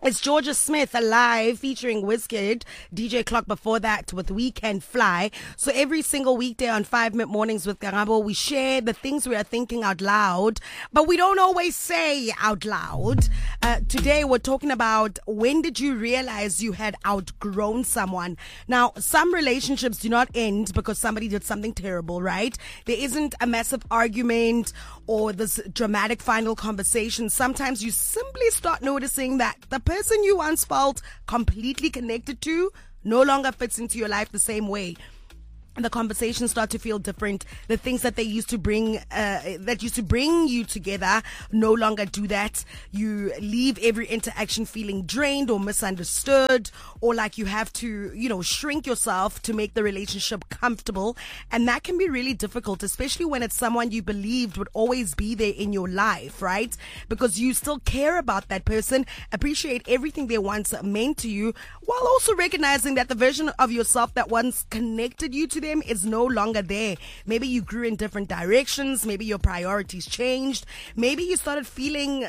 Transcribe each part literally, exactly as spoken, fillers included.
It's Georgia Smith Alive featuring Wizkid, D J Clock before that with We Can Fly. So every single weekday on five Mid Mornings with Karabo, we share the things we are thinking out loud, but we don't always say out loud. Uh, today we're talking about when did you realize you had outgrown someone? Now, some relationships do not end because somebody did something terrible, right? There isn't a massive argument or this dramatic final conversation. Sometimes you simply start noticing that the person you once felt completely connected to no longer fits into your life the same way. The conversations start to feel different. The things that they used to bring, uh, that used to bring you together no longer do that. You leave every interaction feeling drained or misunderstood, or like you have to, you know, shrink yourself to make the relationship comfortable. And that can be really difficult, especially when it's someone you believed would always be there in your life, right? Because you still care about that person, appreciate everything they once meant to you, while also recognizing that the version of yourself that once connected you to them is no longer there. Maybe you grew in different directions. Maybe your priorities changed. Maybe you started feeling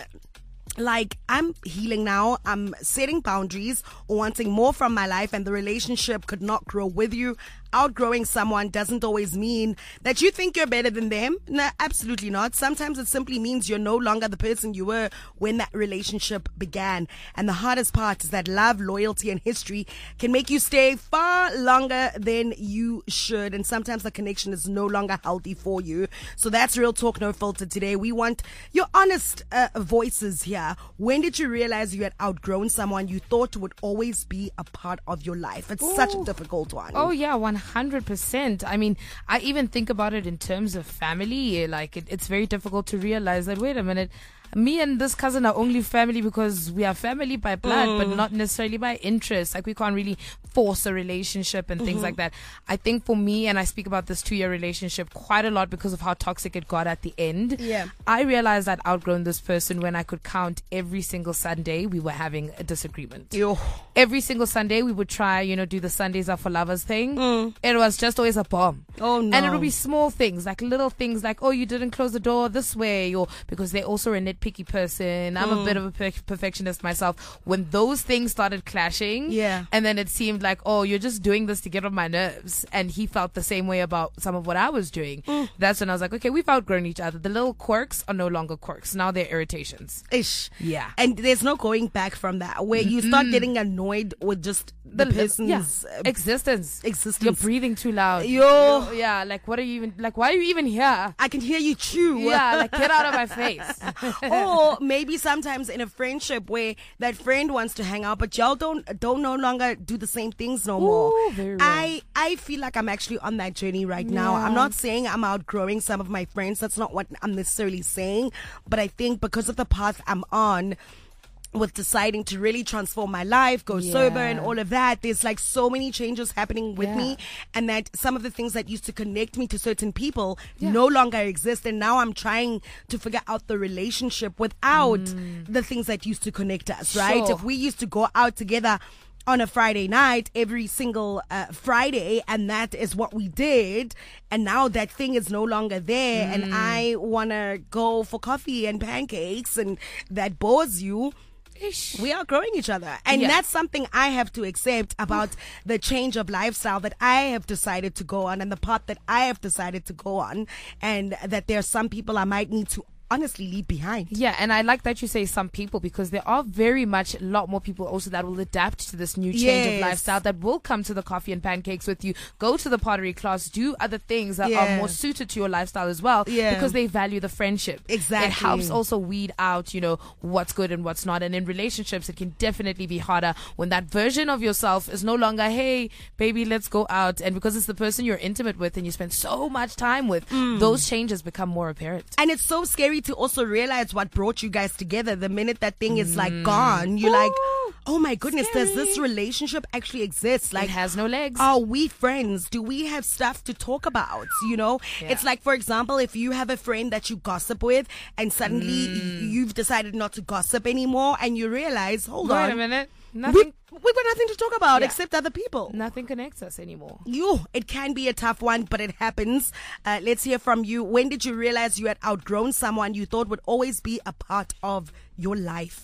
like I'm healing now, I'm setting boundaries or wanting more from my life, and the relationship could not grow with you. Outgrowing someone doesn't always mean that you think you're better than them. No, absolutely not. Sometimes it simply means you're no longer the person you were when that relationship began. And the hardest part is that love, loyalty, and history can make you stay far longer than you should. And sometimes the connection is no longer healthy for you. So that's Real Talk No Filter today. We want your honest uh, voices here. When did you realize you had outgrown someone you thought would always be a part of your life? It's Ooh. Such a difficult one. Oh, yeah, one hundred percent. I mean, I even think about it in terms of family. Like, it, it's very difficult to realize that, wait a minute, me and this cousin are only family because we are family by blood, mm. but not necessarily by interest. Like, we can't really force a relationship and things mm-hmm. like that. I think for me, and I speak about this two-year relationship quite a lot because of how toxic it got at the end. Yeah. I realized I'd outgrown this person when I could count every single Sunday we were having a disagreement. Yo. Every single Sunday we would try, you know, do the Sundays are for lovers thing. Mm. It was just always a bomb. Oh, no. And it would be small things, like little things like, oh, you didn't close the door this way, or because they're also a nitpicky person. I'm mm. a bit of a per- perfectionist myself. When those things started clashing, yeah, and then it seemed like, oh, you're just doing this to get on my nerves, and he felt the same way about some of what I was doing, mm. that's when I was like, okay, we've outgrown each other. The little quirks are no longer quirks. Now they're irritations. Ish. Yeah. And there's no going back from that, where you start mm. getting annoyed with just the, the person's yeah. existence. Existence. You're breathing too loud. Yo. You're, yeah, like, what are you even, like, why are you even here? I can hear you chew. Yeah, like, get out of my face. Or maybe sometimes in a friendship where that friend wants to hang out, but y'all don't don't no longer do the same things no Ooh, more. Very real. I I feel like I'm actually on that journey right now. Yeah. I'm not saying I'm outgrowing some of my friends. That's not what I'm necessarily saying. But I think because of the path I'm on, with deciding to really transform my life, go yeah. sober and all of that, there's like so many changes happening with yeah. me, and that some of the things that used to connect me to certain people yeah. no longer exist, and now I'm trying to figure out the relationship without mm. the things that used to connect us, right? Sure. If we used to go out together on a Friday night every single uh, Friday, and that is what we did, and now that thing is no longer there, mm. and I want to go for coffee and pancakes, and that bores you, Ish. we are growing each other. And yeah. that's something I have to accept about the change of lifestyle that I have decided to go on, and the path that I have decided to go on, and that there are some people I might need to honestly leave behind. Yeah, and I like that you say some people, because there are very much a lot more people also that will adapt to this new change yes. of lifestyle, that will come to the coffee and pancakes with you, go to the pottery class, do other things that yeah. are more suited to your lifestyle as well, yeah. because they value the friendship. Exactly. It helps also weed out, you know, what's good and what's not. And in relationships, it can definitely be harder when that version of yourself is no longer, hey, baby, let's go out. And because it's the person you're intimate with and you spend so much time with, mm. those changes become more apparent. And it's so scary to also realize what brought you guys together. The minute that thing is like gone, you're Ooh, like, oh my goodness, scary. does this relationship actually exist? Like, it has no legs. Are we friends? Do we have stuff to talk about? You know, yeah. it's like, for example, if you have a friend that you gossip with, and suddenly mm. you've decided not to gossip anymore, and you realize, hold Wait on, a minute, nothing. We, we've got nothing to talk about yeah. except other people. Nothing connects us anymore. You, it can be a tough one, but it happens. Uh, let's hear from you. When did you realize you had outgrown someone you thought would always be a part of your life?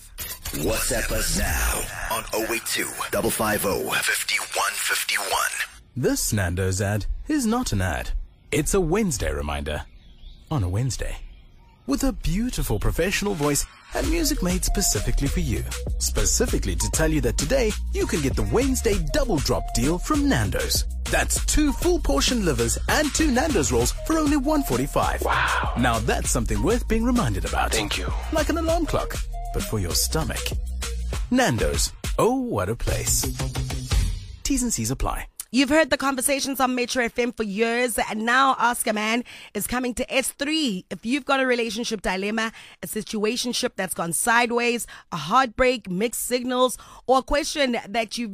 WhatsApp us now on oh eight two, five five oh, five one five one. This Nando's ad is not an ad. It's a Wednesday reminder. On a Wednesday. With a beautiful professional voice and music made specifically for you. Specifically to tell you that today you can get the Wednesday double drop deal from Nando's. That's two full portion livers and two Nando's rolls for only one forty-five. Wow. Now that's something worth being reminded about. Thank you. Like an alarm clock, but for your stomach. Nando's. Oh, what a place. T's and C's apply. You've heard the conversations on Metro F M for years, and now Ask a Man is coming to S three. If you've got a relationship dilemma, a situationship that's gone sideways, a heartbreak, mixed signals, or a question that you've